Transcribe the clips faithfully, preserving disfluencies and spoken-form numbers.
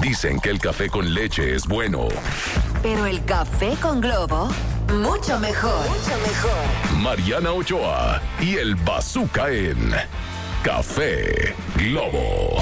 Dicen que el café con leche es bueno. Pero el café con Globo, mucho mejor. Mucho mejor. Mariana Ochoa y el Bazooka en Café Globo.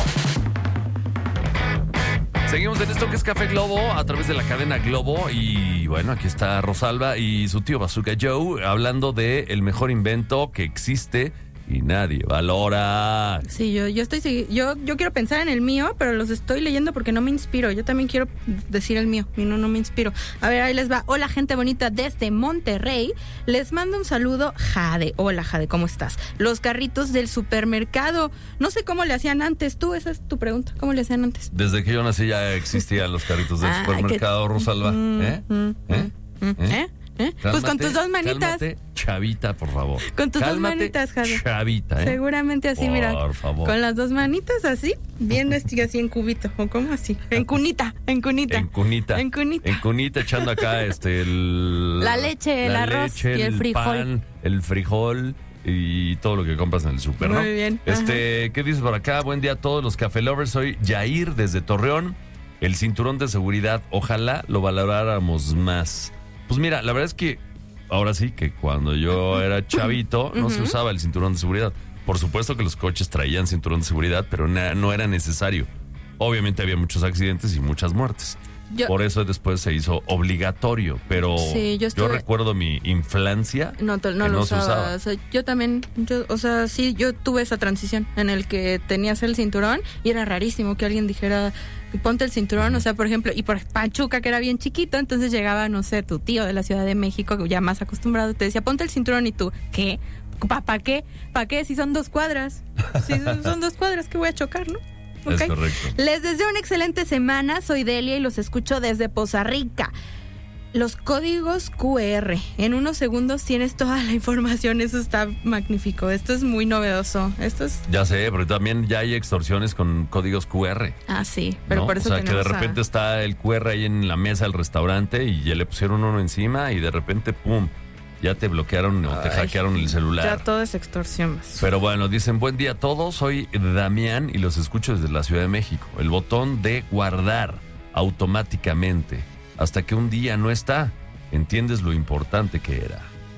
Seguimos en esto que es Café Globo a través de la cadena Globo. Y bueno, aquí está Rosalba y su tío Bazooka Joe hablando de el mejor invento que existe y nadie valora. Sí, yo, yo estoy yo, yo quiero pensar en el mío, pero los estoy leyendo porque no me inspiro. Yo también quiero decir el mío y no, no me inspiro. A ver, ahí les va. Hola, gente bonita desde Monterrey. Les mando un saludo, Jade. Hola, Jade, ¿cómo estás? Los carritos del supermercado. No sé cómo le hacían antes. Tú, esa es tu pregunta. ¿Cómo le hacían antes? Desde que yo nací ya existían los carritos del ah, supermercado, que... Rosalba. Mm, ¿Eh? Mm, ¿Eh? Mm, ¿Eh? ¿Eh? ¿Eh? Cálmate, pues con tus dos manitas. Cálmate, chavita, por favor. Con tus Cálmate, dos manitas, Jade. Chavita, ¿eh? Seguramente así, por mira. Por favor. Con las dos manitas así, bien así, así en cubito. ¿O cómo así? En cunita, en cunita. En cunita. En cunita. En cunita echando acá este el... La leche, el la arroz leche, y el, el frijol. Pan, el frijol y todo lo que compras en el súper, ¿no? Muy bien. Este, ajá. ¿Qué dices por acá? Buen día a todos los Café Lovers. Soy Yair desde Torreón. El cinturón de seguridad, ojalá lo valoráramos más. Pues mira, la verdad es que ahora sí que cuando yo era chavito no uh-huh. se usaba el cinturón de seguridad. Por supuesto que los coches traían cinturón de seguridad, pero na- no era necesario. Obviamente había muchos accidentes y muchas muertes. Yo, Por eso después se hizo obligatorio, pero sí, yo, estuve, yo recuerdo mi infancia no, no, no que lo no usaba. se usaba. O sea, yo también, yo, o sea, sí, yo tuve esa transición en el que tenías el cinturón y era rarísimo que alguien dijera ponte el cinturón, uh-huh. o sea, por ejemplo, y por Pachuca, que era bien chiquito, entonces llegaba, no sé, tu tío de la Ciudad de México, ya más acostumbrado, te decía, ponte el cinturón y tú, ¿qué? ¿Para qué? ¿Para qué? Si son dos cuadras. Si son, son dos cuadras, que voy a chocar, ¿no? Okay. Es correcto. Les deseo una excelente semana. Soy Delia y los escucho desde Poza Rica. Los códigos cu erre. En unos segundos tienes toda la información. Eso está magnífico. Esto es muy novedoso. Esto es... Ya sé, pero también ya hay extorsiones con códigos cu erre. Ah, sí. Pero ¿no? por eso o sea, que de repente a... está el cu erre ahí en la mesa del restaurante y ya le pusieron uno encima y de repente, ¡pum!, ya te bloquearon o te Ay, hackearon el celular. Ya todo es extorsión. Pero bueno, dicen, buen día a todos, soy Damián y los escucho desde la Ciudad de México. El botón de guardar automáticamente hasta que un día no está. ¿Entiendes lo importante que era?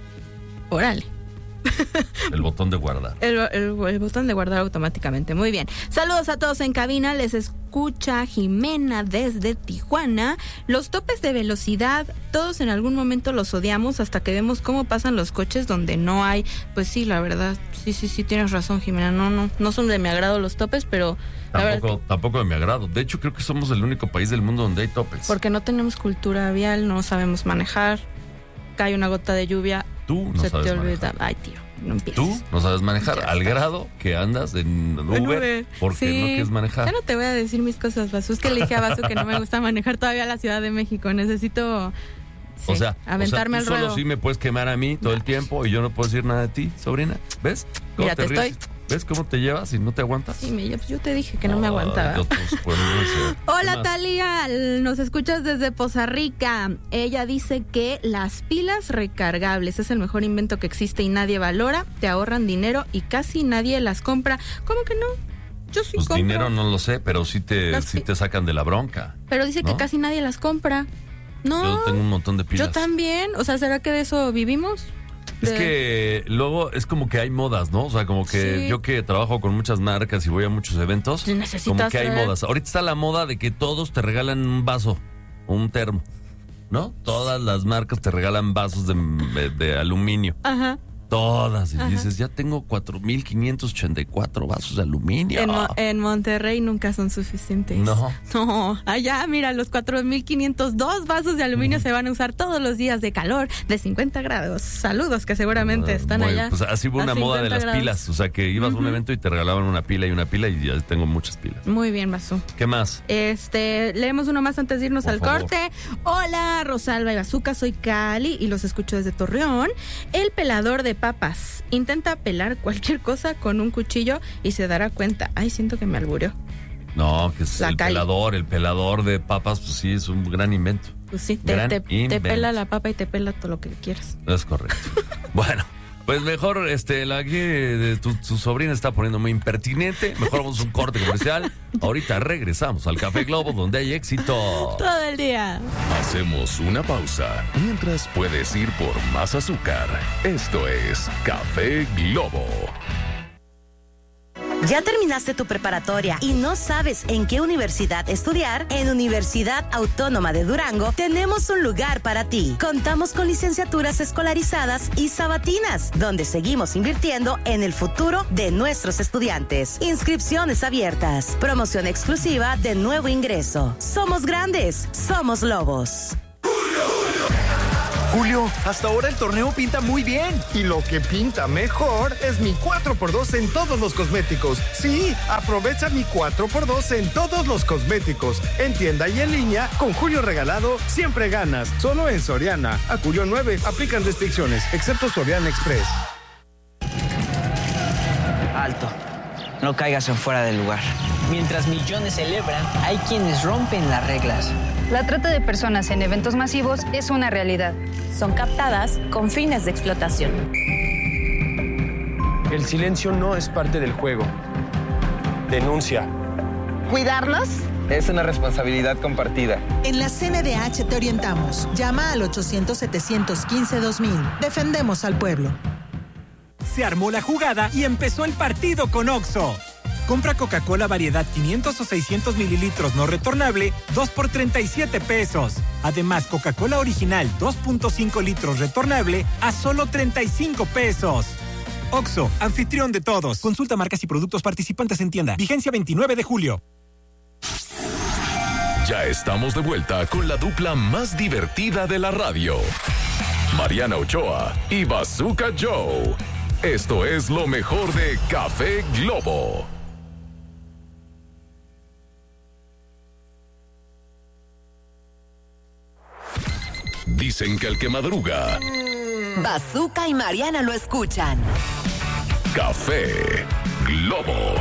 Órale. El botón de guardar. El, el, el botón de guardar automáticamente. Muy bien. Saludos a todos en cabina. Les escucha Jimena desde Tijuana. Los topes de velocidad, todos en algún momento los odiamos hasta que vemos cómo pasan los coches donde no hay. Pues sí, la verdad. Sí, sí, sí, tienes razón, Jimena. No, no, no son de mi agrado los topes, pero... Tampoco, que... tampoco de mi agrado. De hecho, creo que somos el único país del mundo donde hay topes. Porque no tenemos cultura vial, no sabemos manejar. Cae una gota de lluvia. Tú no se sabes te olvida. manejar. Ay, tío, no empieces. Tú no sabes manejar ya al estás. grado que andas en Uber, en Uber. porque sí. no quieres manejar. Ya no te voy a decir mis cosas, Basu. Es que le dije a Basu que no me gusta manejar todavía a la Ciudad de México. Necesito sí, o sea, aventarme o sea, tú al ruedo. Solo sí me puedes quemar a mí todo no. el tiempo y yo no puedo decir nada de ti, sobrina. ¿Ves? ¿Cómo Mira, te, te ríes? estoy... ¿Ves cómo te llevas y no te aguantas? Sí, me, pues yo te dije que no, no me aguantaba. Yo, pues, pues, no sé. Hola, Talía, nos escuchas desde Poza Rica. Ella dice que las pilas recargables es el mejor invento que existe y nadie valora, te ahorran dinero y casi nadie las compra. ¿Cómo que no? Yo sí pues compro. Dinero no lo sé, pero sí te, sí te sacan de la bronca. Pero dice ¿no? que casi nadie las compra. No. Yo tengo un montón de pilas. Yo también. O sea, ¿será que de eso vivimos? Es que luego es como que hay modas, ¿no? O sea, como que sí. yo que trabajo con muchas marcas y voy a muchos eventos, como que hay ver. modas. Ahorita está la moda de que todos te regalan un vaso, un termo, ¿no? Todas las marcas te regalan vasos de, de, de aluminio. Ajá. Todas. Y Ajá. dices, ya tengo cuatro mil quinientos ochenta y cuatro vasos de aluminio. En, en Monterrey nunca son suficientes. No. No. Allá, mira, los cuatro mil quinientos dos vasos de aluminio uh-huh. se van a usar todos los días de calor de cincuenta grados. Saludos, que seguramente uh, están bueno, allá. Pues así fue una moda de las grados. pilas. O sea, que ibas uh-huh. a un evento y te regalaban una pila y una pila y ya tengo muchas pilas. Muy bien, Basu. ¿Qué más? Este, leemos uno más antes de irnos Por al favor. corte. Hola, Rosalba y Bazooka, soy Cali y los escucho desde Torreón. El pelador de papas. Intenta pelar cualquier cosa con un cuchillo y se dará cuenta. Ay, siento que me alburió. No, que es la el Cali. pelador, el pelador de papas, pues sí, es un gran invento. Pues sí, te, te, te pela la papa y te pela todo lo que quieras. Es correcto. Bueno, Pues mejor, este, la que tu, tu sobrina está poniendo muy impertinente. Mejor vamos a un corte comercial. Ahorita regresamos al Café Globo, donde hay éxito todo el día. Hacemos una pausa. Mientras puedes ir por más azúcar. Esto es Café Globo. ¿Ya terminaste tu preparatoria y no sabes en qué universidad estudiar? En Universidad Autónoma de Durango tenemos un lugar para ti. Contamos con licenciaturas escolarizadas y sabatinas, donde seguimos invirtiendo en el futuro de nuestros estudiantes. Inscripciones abiertas. Promoción exclusiva de nuevo ingreso. Somos grandes, somos lobos. Julio, hasta ahora el torneo pinta muy bien. Y lo que pinta mejor es mi cuatro por dos en todos los cosméticos. Sí, aprovecha mi cuatro por dos en todos los cosméticos. En tienda y en línea, con Julio regalado, siempre ganas. Solo en Soriana. A Julio nueve aplican restricciones, excepto Soriana Express. Alto. No caigas en fuera del lugar. Mientras millones celebran, hay quienes rompen las reglas. La trata de personas en eventos masivos es una realidad. Son captadas con fines de explotación. El silencio no es parte del juego. Denuncia. ¿Cuidarnos? Es una responsabilidad compartida. En la C N D H te orientamos. Llama al ochocientos, setecientos quince, dos mil. Defendemos al pueblo. Se armó la jugada y empezó el partido con Oxxo. Compra Coca-Cola variedad quinientos o seiscientos mililitros no retornable, dos por treinta y siete pesos. Además, Coca-Cola original dos punto cinco litros retornable a solo treinta y cinco pesos. Oxxo, anfitrión de todos. Consulta marcas y productos participantes en tienda. Vigencia veintinueve de julio. Ya estamos de vuelta con la dupla más divertida de la radio. Mariana Ochoa y Bazooka Joe. Esto es lo mejor de Café Globo. Dicen que el que madruga... Bazooka y Mariana lo escuchan. Café Globo.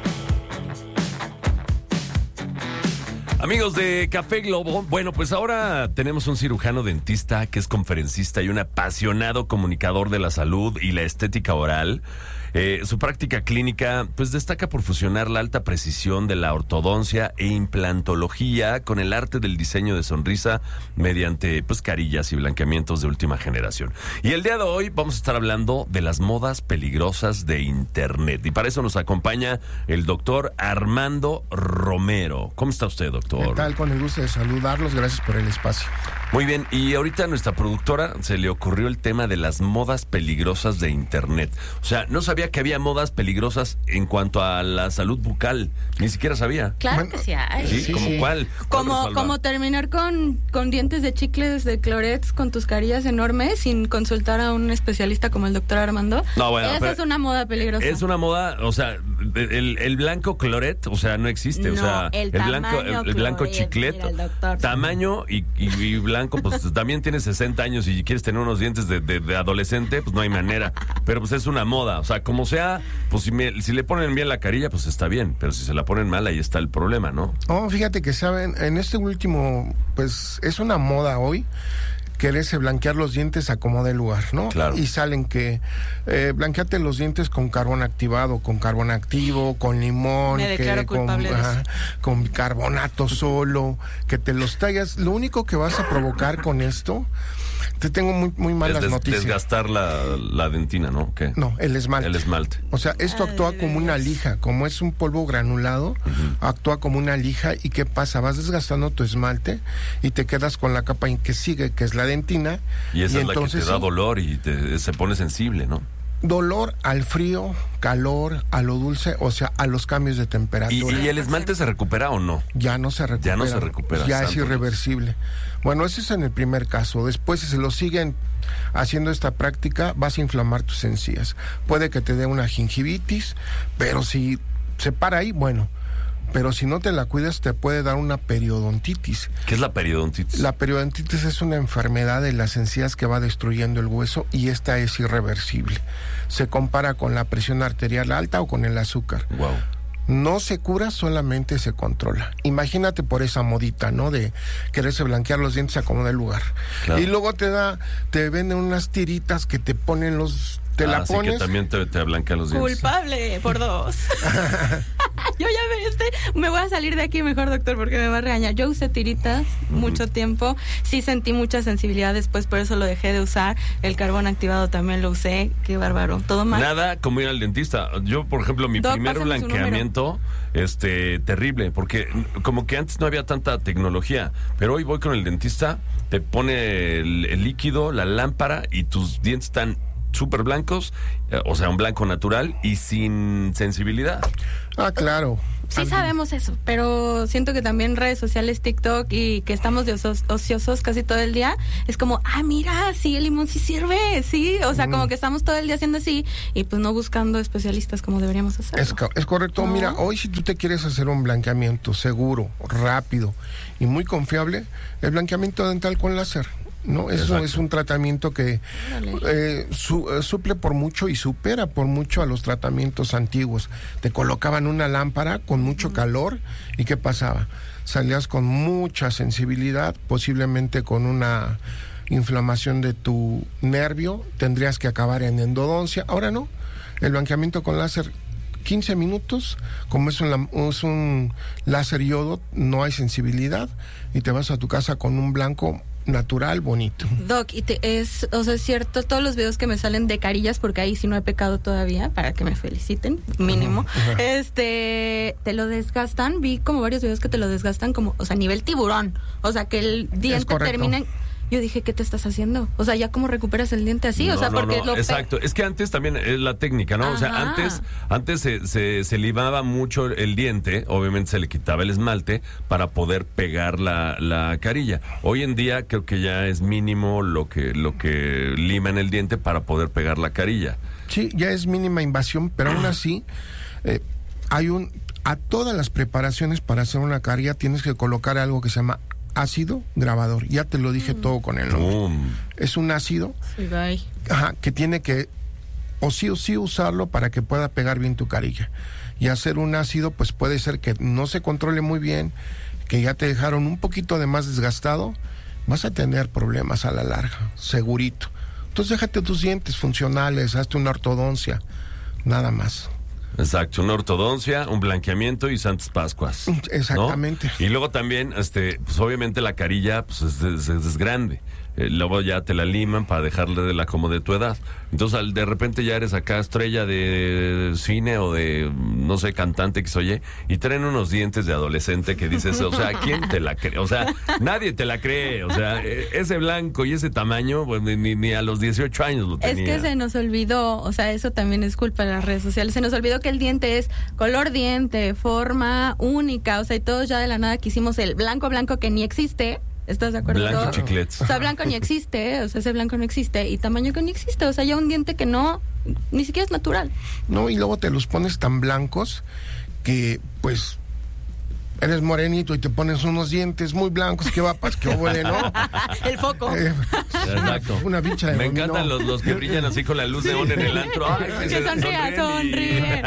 Amigos de Café Globo, bueno, pues ahora tenemos un cirujano dentista que es conferencista y un apasionado comunicador de la salud y la estética oral. Eh, su práctica clínica pues destaca por fusionar la alta precisión de la ortodoncia e implantología con el arte del diseño de sonrisa mediante pues carillas y blanqueamientos de última generación. Y el día de hoy vamos a estar hablando de las modas peligrosas de Internet. Y para eso nos acompaña el doctor Armando Romero. ¿Cómo está usted, doctor? ¿Qué tal? Con el gusto de saludarlos. Gracias por el espacio. Muy bien, y ahorita a nuestra productora se le ocurrió el tema de las modas peligrosas de Internet. O sea, no sabía que había modas peligrosas en cuanto a la salud bucal. Ni siquiera sabía. Claro bueno, que sí hay. ¿Sí? sí ¿Cómo sí. cuál? Como, como terminar con, con dientes de chicles de Clorets con tus carillas enormes sin consultar a un especialista como el doctor Armando. No, bueno. Esa es una moda peligrosa. Es una moda, o sea, el, el blanco Cloret, o sea, no existe. No, o sea, el, el blanco, el, el blanco chicleto. Tamaño y, y, y blanco, pues también tienes sesenta años y quieres tener unos dientes de, de, de adolescente, pues no hay manera. Pero pues es una moda, o sea, como sea, pues si, me, si le ponen bien la carilla, pues está bien, pero si se la ponen mal, ahí está el problema, ¿no? Oh, fíjate que saben, en este último, pues es una moda hoy quererse blanquear los dientes a como dé lugar, ¿no? Claro. Y salen que eh, blanqueate los dientes con carbón activado, con carbón activo, con limón, Me que con, ajá, con carbonato solo, que te los tallas. Lo único que vas a provocar con esto, te tengo muy, muy malas des, noticias. Desgastar la, la dentina, ¿no? ¿Qué? No, el esmalte. El esmalte. O sea, esto Ay, actúa como una lija, como es un polvo granulado, uh-huh. actúa como una lija. ¿Y qué pasa? Vas desgastando tu esmalte y te quedas con la capa que sigue, que es la dentina. Y esa y es entonces, la que te da sí, dolor y te, se pone sensible, ¿no? Dolor al frío, calor, a lo dulce, o sea, a los cambios de temperatura. ¿Y, y el esmalte se recupera o no? Ya no se recupera. Ya no se recupera. Ya es santo irreversible. Dios. Bueno, ese es en el primer caso. Después, si se lo siguen haciendo esta práctica, vas a inflamar tus encías. Puede que te dé una gingivitis, pero si se para ahí, bueno. Pero si no te la cuidas, te puede dar una periodontitis. ¿Qué es la periodontitis? La periodontitis es una enfermedad de las encías que va destruyendo el hueso y esta es irreversible. Se compara con la presión arterial alta o con el azúcar. Wow. No se cura, solamente se controla. Imagínate por esa modita, ¿no? De quererse blanquear los dientes a como dé lugar. Claro. Y luego te da, te venden unas tiritas que te ponen los te ah, la así pones. que también te, te blanquean los dientes. Culpable por dos. Yo ya me, este, me voy a salir de aquí mejor, doctor, porque me va a regañar. Yo usé tiritas uh-huh. mucho tiempo. Sí sentí mucha sensibilidad después, por eso lo dejé de usar. El carbón activado también lo usé. Qué bárbaro. Todo mal. Nada como ir al dentista. Yo, por ejemplo, mi Doc, primer blanqueamiento, este, terrible, porque como que antes no había tanta tecnología, pero hoy voy con el dentista, te pone el, el líquido, la lámpara y tus dientes están súper blancos, eh, o sea, un blanco natural y sin sensibilidad. Ah, claro. Sí sabemos eso, pero siento que también redes sociales, TikTok y que estamos de osos, ociosos casi todo el día, es como, ah, mira, sí, el limón sí sirve, sí, o sea, mm. como que estamos todo el día haciendo así y pues no buscando especialistas como deberíamos hacerlo. Es, es correcto, ¿no? Mira, hoy si tú te quieres hacer un blanqueamiento seguro, rápido y muy confiable, el blanqueamiento dental con láser. No, eso Exacto. es un tratamiento que eh, su, eh, suple por mucho y supera por mucho a los tratamientos antiguos. Te colocaban una lámpara con mucho uh-huh. calor y ¿qué pasaba? Salías con mucha sensibilidad, posiblemente con una inflamación de tu nervio, tendrías que acabar en endodoncia. Ahora no, el blanqueamiento con láser quince minutos, como es un, es un láser iodo, no hay sensibilidad y te vas a tu casa con un blanco natural, bonito. Doc, y te, es, o sea, es cierto, todos los videos que me salen de carillas, porque ahí sí no he pecado todavía, para que me feliciten, mínimo, uh-huh, uh-huh. este, te lo desgastan, vi como varios videos que te lo desgastan como, o sea, nivel tiburón, o sea, que el diente termina en... Yo dije, ¿qué te estás haciendo? O sea, ¿ya cómo recuperas el diente así? No, o sea, no, porque no, lo exacto. Pe- es que antes también es la técnica, ¿no? Ajá. O sea, antes antes se, se, se limaba mucho el diente, obviamente se le quitaba el esmalte para poder pegar la, la carilla. Hoy en día creo que ya es mínimo lo que, lo que lima en el diente para poder pegar la carilla. Sí, ya es mínima invasión, pero aún así eh, hay un... A todas las preparaciones para hacer una carilla tienes que colocar algo que se llama ácido grabador. Ya te lo dije mm. todo con el nombre. Mm. Es un ácido sí, bye. Ajá, que tiene que o sí o sí usarlo para que pueda pegar bien tu carilla. Y hacer un ácido, pues puede ser que no se controle muy bien, que ya te dejaron un poquito de más desgastado, vas a tener problemas a la larga, segurito. Entonces déjate tus dientes funcionales, hazte una ortodoncia, nada más. Exacto, una ortodoncia, un blanqueamiento y Santas Pascuas. Exactamente. ¿No? Y luego también, este, pues obviamente la carilla pues es, es, es grande. Eh, luego ya te la liman para dejarle de la como de tu edad. Entonces al, de repente ya eres acá estrella de cine o de, no sé, cantante que se oye, y traen unos dientes de adolescente que dices, o sea, ¿quién te la cree? O sea, nadie te la cree. O sea, ese blanco y ese tamaño, pues ni, ni a los dieciocho años lo tenía. Es que se nos olvidó, o sea, eso también es culpa de las redes sociales, se nos olvidó que el diente es color diente, forma única, o sea, y todos ya de la nada quisimos el blanco blanco que ni existe. ¿Estás de acuerdo? Blanco chiclets. O sea, blanco ni existe, o sea, ese blanco no existe, y tamaño que ni existe, o sea, ya un diente que no, ni siquiera es natural. No, y luego te los pones tan blancos que, pues, eres morenito y te pones unos dientes muy blancos, que va, pues, que huele, ¿no? El foco. Eh, Exacto. Una bicha de Me dominó. encantan los, los que brillan así con la luz sí. neón en el antro. Ay, que se, sonría, sonríe.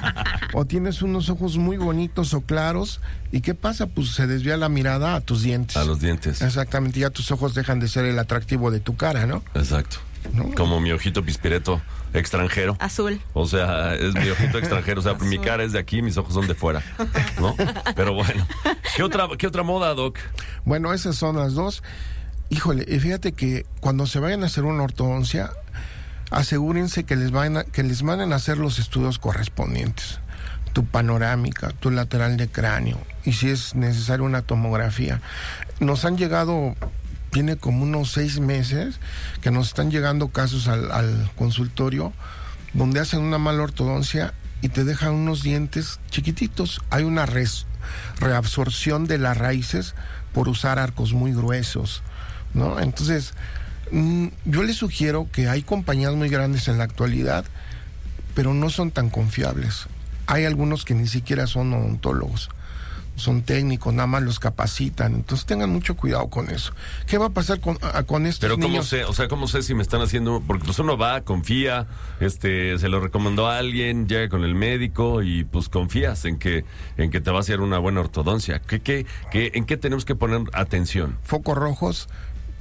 O tienes unos ojos muy bonitos o claros, ¿y qué pasa? Pues se desvía la mirada a tus dientes. A los dientes. Exactamente, ya tus ojos dejan de ser el atractivo de tu cara, ¿no? Exacto. ¿No? Como mi ojito pispireto extranjero. Azul. O sea, es mi ojito extranjero. O sea, Azul. Mi cara es de aquí, mis ojos son de fuera, ¿no? Pero bueno. ¿Qué otra, qué otra moda, Doc? Bueno, esas son las dos. Híjole, y fíjate que cuando se vayan a hacer una ortodoncia, asegúrense que les vayan a, que les manden a hacer los estudios correspondientes. Tu panorámica, tu lateral de cráneo, y si es necesario una tomografía. Nos han llegado... Tiene como unos seis meses que nos están llegando casos al, al consultorio donde hacen una mala ortodoncia y te dejan unos dientes chiquititos. Hay una res, reabsorción de las raíces por usar arcos muy gruesos, ¿no? Entonces, mmm, yo les sugiero que hay compañías muy grandes en la actualidad, pero no son tan confiables. Hay algunos que ni siquiera son odontólogos. Son técnicos, nada más los capacitan, entonces tengan mucho cuidado con eso. ¿Qué va a pasar con, a, con estos Pero niños? cómo sé, o sea, cómo sé si me están haciendo, porque pues uno va, confía, este, se lo recomendó a alguien, llega con el médico y pues confías en que, en que te va a hacer una buena ortodoncia. ¿Qué, qué, qué, en qué tenemos que poner atención? Focos rojos,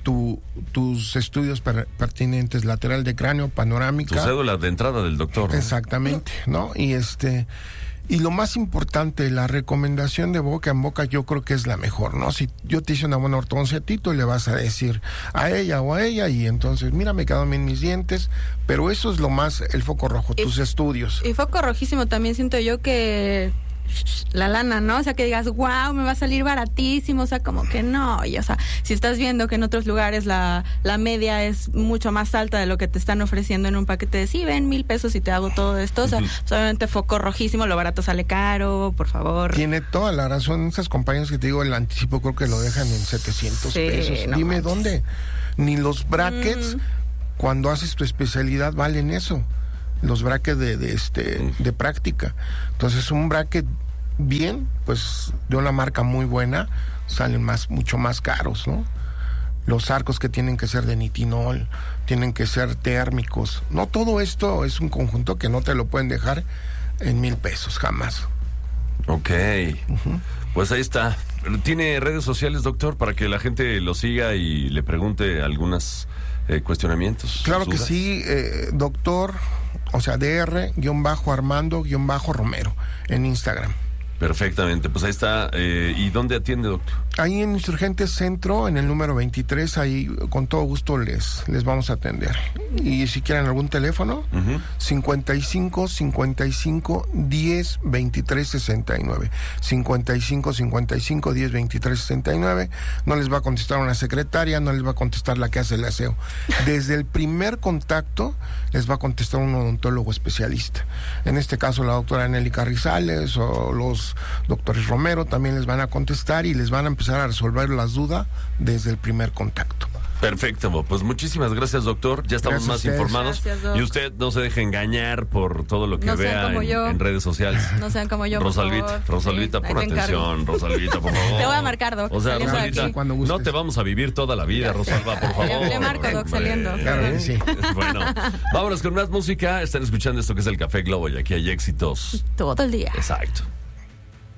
tu, tus estudios per, pertinentes, lateral de cráneo, panorámica. Tu cédula de entrada del doctor, ¿no? Exactamente, ¿no? Y este... Y lo más importante, la recomendación de boca en boca yo creo que es la mejor, ¿no? Si yo te hice una buena ortodoncia a ti, tú le vas a decir a ella o a ella y entonces, mira, me quedaron bien mis dientes, pero eso es lo más, el foco rojo, tus y, estudios. Y foco rojísimo también siento yo que la lana, ¿no? O sea, que digas, wow, me va a salir baratísimo, o sea, como que no, y o sea, si estás viendo que en otros lugares la, la media es mucho más alta de lo que te están ofreciendo en un paquete de, sí, ven mil pesos y te hago todo esto, o sea, uh-huh. pues, obviamente foco rojísimo, lo barato sale caro, por favor. Tiene toda la razón, esas compañías que te digo, el anticipo creo que lo dejan en setecientos sí, pesos, no dime manches. dónde, ni los brackets, uh-huh. cuando haces tu especialidad valen eso, los brackets de, de, este, uh-huh. de práctica, entonces un bracket bien, pues de una marca muy buena, salen más, mucho más caros, ¿no? Los arcos que tienen que ser de nitinol, tienen que ser térmicos, no, todo esto es un conjunto que no te lo pueden dejar en mil pesos, jamás. Ok, uh-huh. Pues ahí está. ¿Tiene redes sociales, doctor, para que la gente lo siga y le pregunte algunos eh, cuestionamientos? Claro que dudas? sí, eh, doctor, o sea, dr Armando Romero en Instagram. Perfectamente, pues ahí está. Eh, ¿Y dónde atiende, doctor? Ahí en Insurgentes Centro, en el número veintitrés, ahí con todo gusto les, les vamos a atender. Y si quieren algún teléfono, uh-huh. cincuenta y cinco, cincuenta y cinco, diez, veintitrés, sesenta y nueve. cincuenta y cinco, cincuenta y cinco, diez, veintitrés, sesenta y nueve. No les va a contestar una secretaria, no les va a contestar la que hace el aseo. Desde el primer contacto les va a contestar un odontólogo especialista. En este caso la doctora Nelly Carrizales o los doctores Romero también les van a contestar y les van a empezar a resolver las dudas desde el primer contacto. Perfecto, pues muchísimas gracias, doctor. Ya estamos Gracias más informados. Gracias, y usted no se deje engañar por todo lo que No sean vea como en, yo. en redes sociales. No sean como yo, por Rosalvita, favor. Rosalvita, Sí, pon ahí te atención, encargo. Rosalvita, por favor. Te voy a marcar, Doc. O sea, saliendo de Rosalvita, aquí. cuando no gustes. te vamos a vivir toda la vida, Rosalba, por favor. Le, le marco, Doc, saliendo. Claro que sí. Bueno, vámonos con más música. Están escuchando esto que es el Café Globo y aquí hay éxitos todo el día. Exacto.